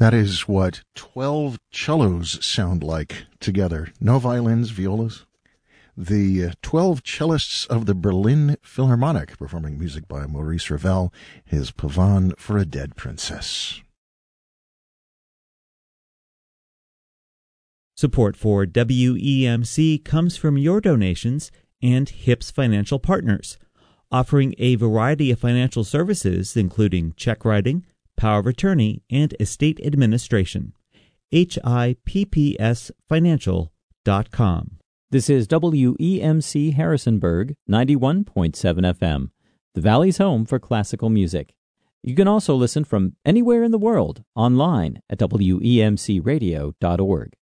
That is what 12 cellos sound like together. No violins, violas. The 12 cellists of the Berlin Philharmonic performing music by Maurice Ravel, his Pavane for a Dead Princess. Support for WEMC comes from your donations and HIPS Financial Partners, offering a variety of financial services including check writing, power of attorney, and estate administration. HIPPSfinancial.com. This is WEMC Harrisonburg, 91.7 FM, the Valley's home for classical music. You can also listen from anywhere in the world online at WEMCradio.org.